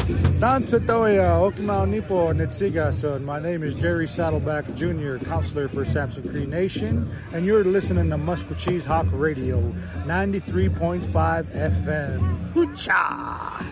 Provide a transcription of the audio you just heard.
Tansatoya, Okinawa Nipo, Nitsigason. My name is Jerry Saddleback Jr., counselor for Samson Cree Nation, and you're listening to Musquecheese Hawk Radio, 93.5 FM. Hoocha!